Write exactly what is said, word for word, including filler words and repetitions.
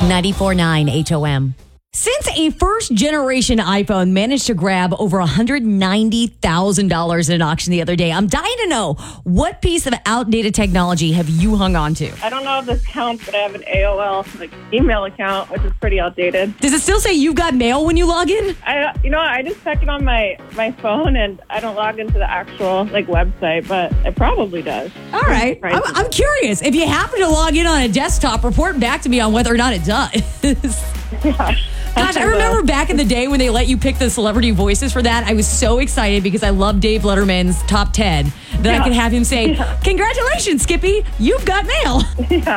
ninety-four point nine H O M. Since a first-generation iPhone managed to grab over one hundred ninety thousand dollars in an auction the other day, I'm dying to know, what piece of outdated technology have you hung on to? I don't know if this counts, but I have an A O L like email account, which is pretty outdated. Does it still say you've got mail when you log in? I, you know, I just check it on my, my phone, and I don't log into the actual like website, but it probably does. All right. I'm, I'm curious. If you happen to log in on a desktop, report back to me on whether or not it does. Yeah. Gosh, I remember back in the day when they let you pick the celebrity voices for that. I was so excited because I love Dave Letterman's Top ten that Yeah. I could have him say, Yeah. "Congratulations, Skippy, you've got mail." Yeah.